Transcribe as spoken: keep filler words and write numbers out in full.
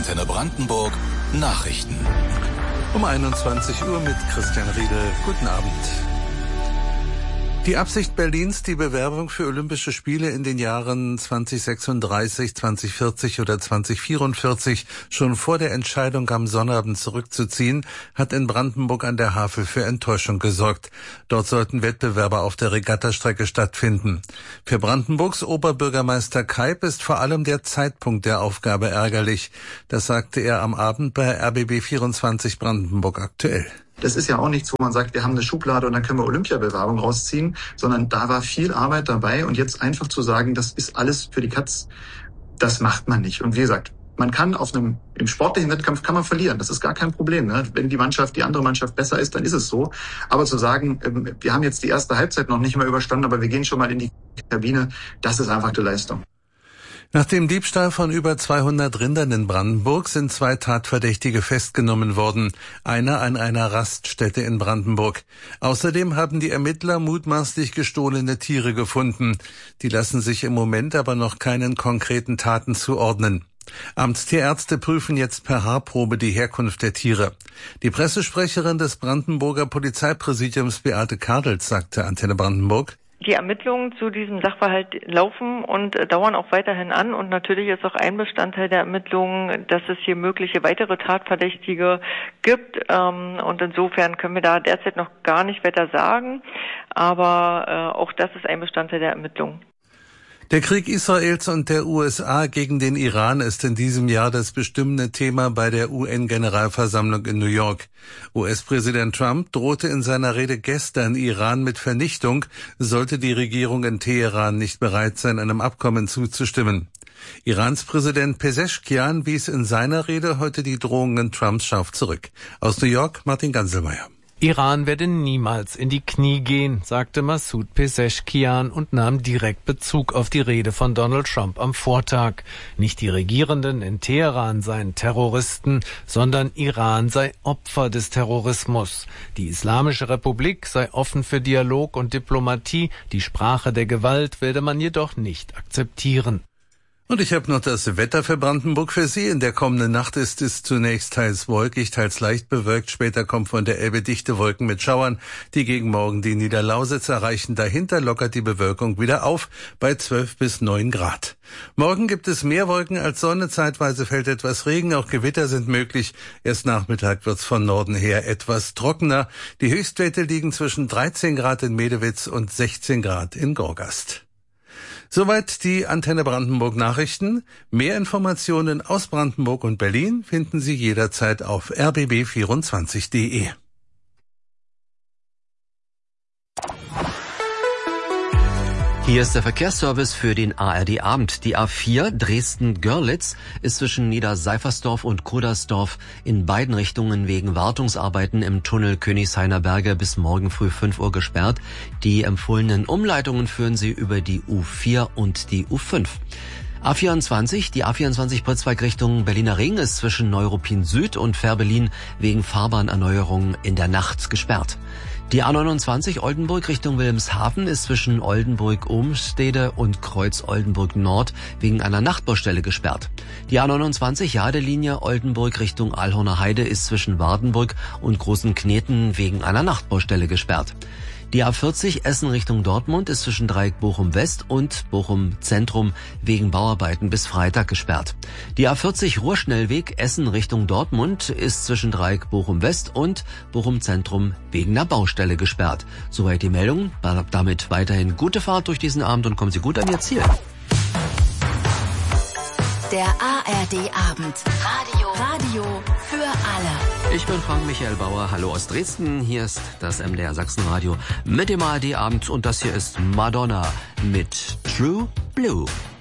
Antenne Brandenburg Nachrichten. Um einundzwanzig Uhr mit Christian Riedel. Guten Abend. Die Absicht Berlins, die Bewerbung für Olympische Spiele in den Jahren zwanzig sechsunddreißig, zwanzig vierzig oder zwanzig vierundvierzig schon vor der Entscheidung am Sonnabend zurückzuziehen, hat in Brandenburg an der Havel für Enttäuschung gesorgt. Dort sollten Wettbewerbe auf der Regattastrecke stattfinden. Für Brandenburgs Oberbürgermeister Keib ist vor allem der Zeitpunkt der Aufgabe ärgerlich. Das sagte er am Abend bei R B B vierundzwanzig Brandenburg aktuell. Das ist ja auch nichts, wo man sagt, wir haben eine Schublade und dann können wir Olympiabewerbung rausziehen, sondern da war viel Arbeit dabei und jetzt einfach zu sagen, das ist alles für die Katz, das macht man nicht. Und wie gesagt, man kann auf einem, im sportlichen Wettkampf kann man verlieren, das ist gar kein Problem. Ne? Wenn die Mannschaft, die andere Mannschaft besser ist, dann ist es so. Aber zu sagen, wir haben jetzt die erste Halbzeit noch nicht mal überstanden, aber wir gehen schon mal in die Kabine, das ist einfach die Leistung. Nach dem Diebstahl von über zweihundert Rindern in Brandenburg sind zwei Tatverdächtige festgenommen worden, einer an einer Raststätte in Brandenburg. Außerdem haben die Ermittler mutmaßlich gestohlene Tiere gefunden. Die lassen sich im Moment aber noch keinen konkreten Taten zuordnen. Amtstierärzte prüfen jetzt per Haarprobe die Herkunft der Tiere. Die Pressesprecherin des Brandenburger Polizeipräsidiums Beate Kardels sagte Antenne Brandenburg: Die Ermittlungen zu diesem Sachverhalt laufen und dauern auch weiterhin an. Und natürlich ist auch ein Bestandteil der Ermittlungen, dass es hier mögliche weitere Tatverdächtige gibt. Und insofern können wir da derzeit noch gar nicht weiter sagen. Aber auch das ist ein Bestandteil der Ermittlungen. Der Krieg Israels und der U S A gegen den Iran ist in diesem Jahr das bestimmende Thema bei der U N-Generalversammlung in New York. U S-Präsident Trump drohte in seiner Rede gestern Iran mit Vernichtung, sollte die Regierung in Teheran nicht bereit sein, einem Abkommen zuzustimmen. Irans Präsident Pezeshkian wies in seiner Rede heute die Drohungen Trumps scharf zurück. Aus New York Martin Ganselmeier. Iran werde niemals in die Knie gehen, sagte Massoud Pezeshkian und nahm direkt Bezug auf die Rede von Donald Trump am Vortag. Nicht die Regierenden in Teheran seien Terroristen, sondern Iran sei Opfer des Terrorismus. Die Islamische Republik sei offen für Dialog und Diplomatie, die Sprache der Gewalt werde man jedoch nicht akzeptieren. Und ich habe noch das Wetter für Brandenburg für Sie. In der kommenden Nacht ist es zunächst teils wolkig, teils leicht bewölkt. Später kommt von der Elbe dichte Wolken mit Schauern, die gegen Morgen die Niederlausitz erreichen. Dahinter lockert die Bewölkung wieder auf bei zwölf bis neun Grad. Morgen gibt es mehr Wolken als Sonne. Zeitweise fällt etwas Regen. Auch Gewitter sind möglich. Erst Nachmittag wird's von Norden her etwas trockener. Die Höchstwerte liegen zwischen dreizehn Grad in Medewitz und sechzehn Grad in Gorgast. Soweit die Antenne Brandenburg Nachrichten. Mehr Informationen aus Brandenburg und Berlin finden Sie jederzeit auf r b b vierundzwanzig punkt d e. Hier ist der Verkehrsservice für den A R D-Abend. Die A vier Dresden-Görlitz ist zwischen Niederseifersdorf und Kudersdorf in beiden Richtungen wegen Wartungsarbeiten im Tunnel Königshainer Berge bis morgen früh fünf Uhr gesperrt. Die empfohlenen Umleitungen führen Sie über die U vier und die U fünf. A vierundzwanzig, die A vierundzwanzig Pritzwalk Richtung Berliner Ring ist zwischen Neuruppin Süd und Fährberlin wegen Fahrbahnerneuerung in der Nacht gesperrt. Die A neunundzwanzig Oldenburg Richtung Wilhelmshaven ist zwischen Oldenburg-Ohmstede und Kreuz-Oldenburg-Nord wegen einer Nachtbaustelle gesperrt. Die A neunundzwanzig Jadelinie Oldenburg Richtung Alhorner Heide ist zwischen Wardenburg und Großen Kneten wegen einer Nachtbaustelle gesperrt. Die A vierzig Essen Richtung Dortmund ist zwischen Dreieck Bochum West und Bochum Zentrum wegen Bauarbeiten bis Freitag gesperrt. Die A vierzig Ruhrschnellweg Essen Richtung Dortmund ist zwischen Dreieck Bochum West und Bochum Zentrum wegen einer Baustelle gesperrt. Soweit die Meldung. Damit weiterhin gute Fahrt durch diesen Abend und kommen Sie gut an Ihr Ziel. Der A R D-Abend. Radio. Radio für alle. Ich bin Frank Michael Bauer. Hallo aus Dresden. Hier ist das M D R Sachsenradio mit dem A R D-Abend. Und das hier ist Madonna mit True Blue.